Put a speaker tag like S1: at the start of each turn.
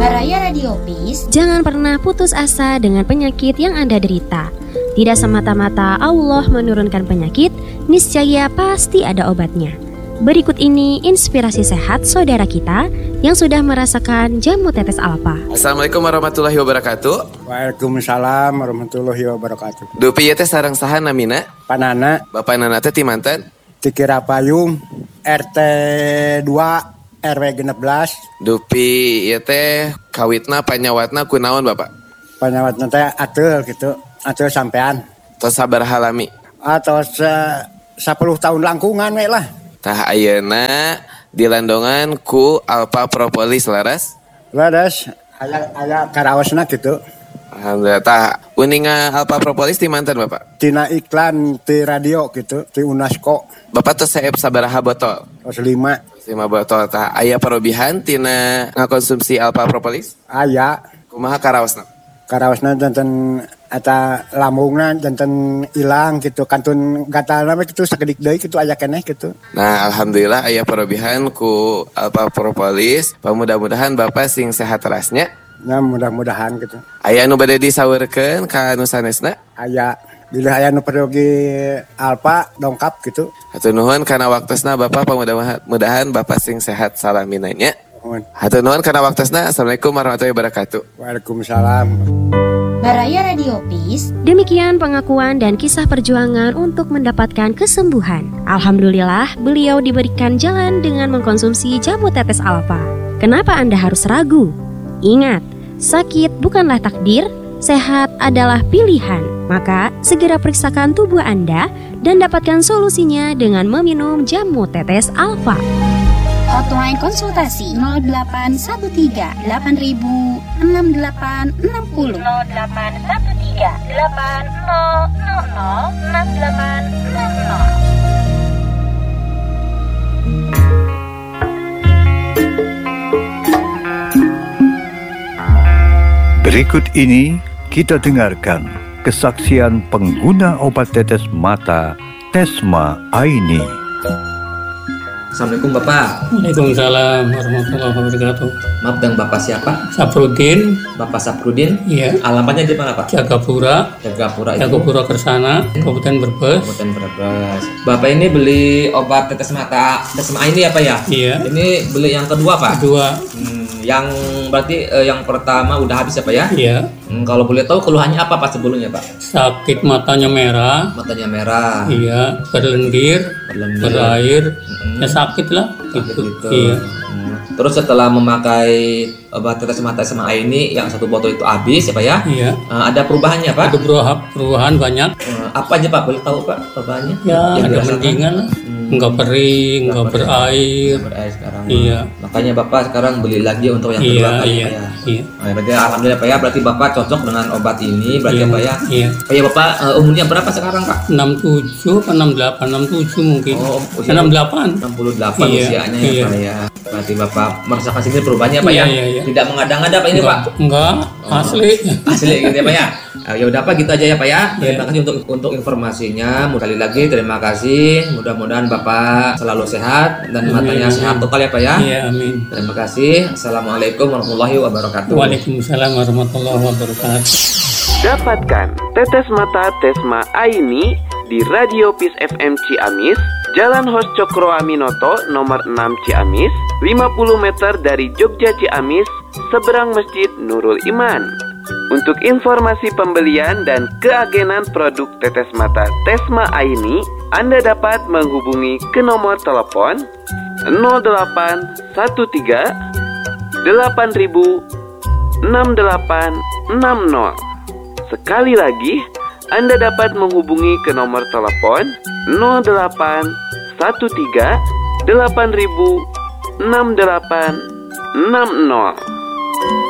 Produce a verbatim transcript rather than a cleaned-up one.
S1: Baraya Radio Peace.
S2: Jangan pernah putus asa dengan penyakit yang Anda derita. Tidak semata-mata Allah menurunkan penyakit, niscaya pasti ada obatnya. Berikut ini inspirasi sehat saudara kita yang sudah merasakan jamu tetes alfa.
S3: Assalamualaikum warahmatullahi wabarakatuh.
S4: Waalaikumsalam warahmatullahi wabarakatuh.
S3: Dupi ieu teh sareng saha namina?
S4: Panana,
S3: Bapak nana teh ti manten?
S4: Tikira Payung, R T dua R W enam belas.
S3: Dupi ieu teh kawitna panyawatna kunaon Bapak?
S4: Panyawatna teh ateul gitu, ateul sampean.
S3: Tos sabaraha lami?
S4: Atau se sepuluh tahun langkungan we lah.
S3: Tah ayeuna dilandongan ku Alpha Propolis laras?
S4: Laras aya aya karaosna gitu.
S3: Alhamdulillah. Tah uninga Alpha Propolis ti manten Bapak?
S4: Tina iklan ti radio gitu, ti UNESCO.
S3: Bapak tos saep sabaraha botol?
S4: Tos lima.
S3: lima botol. Tah aya parobihan tina ngakonsumsi Alpha Propolis?
S4: Aya
S3: Kumaha karaosna?
S4: karaosna janten eta lambungna janten ilang gitu, kantun gatalna we kitu sakedik deui kitu aya keneh gitu.
S3: Nah, alhamdulillah aya parobihan ku Alpha Propolis. Mudah-mudahan Bapak sing sehat terasnya.
S4: Ya mudah-mudahan gitu.
S3: Aya anu bade disaweurkeun ka anu sanesna?
S4: Aya bila aya nu pergi Alpha dongkap gitu.
S3: Hatur nuhun kana waktosna Bapak, mudah-mudahan Bapak sing sehat salamina nya. Hatur nuhun kana waktosna. Assalamualaikum warahmatullahi wabarakatuh.
S4: Waalaikumsalam.
S1: Baraya Radio Peace.
S2: Demikian pengakuan dan kisah perjuangan untuk mendapatkan kesembuhan. Alhamdulillah, beliau diberikan jalan dengan mengkonsumsi jamu tetes alfa. Kenapa Anda harus ragu? Ingat, sakit bukanlah takdir, sehat adalah pilihan. Maka, segera periksakan tubuh Anda dan dapatkan solusinya dengan meminum jamu tetes alfa.
S1: Hotline konsultasi nol delapan satu tiga delapan ribu enam delapan enam nol nol delapan satu tiga delapan nol nol nol enam delapan enam nol.
S5: Berikut ini kita dengarkan kesaksian pengguna obat tetes mata Tesma Aini.
S6: Assalamualaikum Bapak.
S7: Waalaikumsalam warahmatullahi wabarakatuh.
S6: Maaf, dengan Bapak siapa?
S7: Saprudin.
S6: Bapak Saprudin?
S7: Iya.
S6: Alamatnya di mana Pak?
S7: Jagapura.
S6: Jagapura itu?
S7: Jagapura Kersana, Kabupaten Brebes.
S6: Kabupaten Brebes. Bapak ini beli obat tetes mata Tesma ini apa ya?
S7: Iya.
S6: Ini beli yang kedua Pak?
S7: Kedua.
S6: Hmm, yang berarti eh, yang pertama udah habis apa ya?
S7: Iya.
S6: Hmm, kalau boleh tahu keluhannya apa Pak sebelumnya Pak?
S7: Sakit matanya merah.
S6: Matanya merah.
S7: Iya. Berlendir.
S6: Berlendir.
S7: Berair.
S6: Hmm.
S7: Ya sakit lah.
S6: Sakit
S7: Gitu.
S6: gitu.
S7: Iya.
S6: Hmm. Terus setelah memakai obat tetes mata Tesma ini yang satu botol itu habis ya Pak ya?
S7: Iya.
S6: Uh, ada perubahannya Pak?
S7: Ada perubahan, perubahan banyak.
S6: Uh, apa aja Pak? Boleh tahu Pak perubahannya?
S7: Ya,
S6: Yang
S7: ada
S6: dirasakan?
S7: mendingan lah.
S6: Hmm.
S7: Enggak kering, enggak berair.
S6: Nggak berair sekarang.
S7: Iya.
S6: Makanya Bapak sekarang beli lagi untuk yang
S7: Iya,
S6: kedua kali
S7: iya,
S6: Pak ya.
S7: iya.
S6: Nah, berarti alhamdulillah Pak ya, berarti Bapak cocok dengan obat ini berarti
S7: Iya,
S6: Pak ya.
S7: iya.
S6: Pak ya Bapak uh, umurnya berapa sekarang Pak?
S7: enam puluh tujuh atau enam puluh delapan, enam puluh tujuh mungkin.
S6: Oh, usia
S7: enam puluh delapan.
S6: enam puluh delapan
S7: Iya,
S6: usianya
S7: iya.
S6: ya Pak ya. Berarti Bapak merasakan sendiri perubahannya Pak
S7: Iya,
S6: ya.
S7: iya, iya.
S6: Tidak mengada-ngada Pak ini Pak.
S7: Enggak,
S6: Oh.
S7: asli.
S6: Asli gitu ya Pak ya. Uh, ya udah Pak gitu aja ya Pak ya. Terima
S7: Iya.
S6: kasih untuk untuk informasinya. Sekali lagi terima kasih. Mudah-mudahan Bapak selalu sehat dan
S7: Amin,
S6: matanya
S7: amin.
S6: sehat total ya Pak ya.
S7: Iya, amin.
S6: Terima kasih. Assalamualaikum warahmatullahi wabarakatuh.
S7: Waalaikumsalam warahmatullahi wabarakatuh.
S8: Dapatkan tetes mata Tesma Aini di Radio Peace F M Ciamis, Jalan Hos Cokro Aminoto nomor enam Ciamis, lima puluh meter dari Jogja Ciamis, seberang Masjid Nurul Iman. Untuk informasi pembelian dan keagenan produk tetes mata Tesma Aini, Anda dapat menghubungi ke nomor telepon nol delapan satu tiga delapan ribu enam delapan enam nol. Sekali lagi, Anda dapat menghubungi ke nomor telepon nol delapan satu tiga delapan ribu enam delapan enam nol.